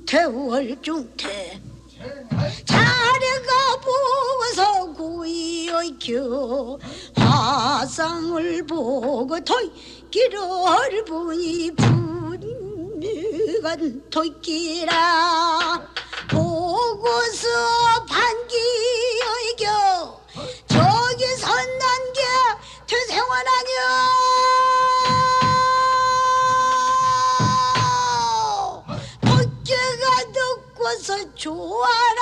중태월 중태 자네가 보고서 구이어켜 화상을 보고 토끼를 보니 분미간 토끼라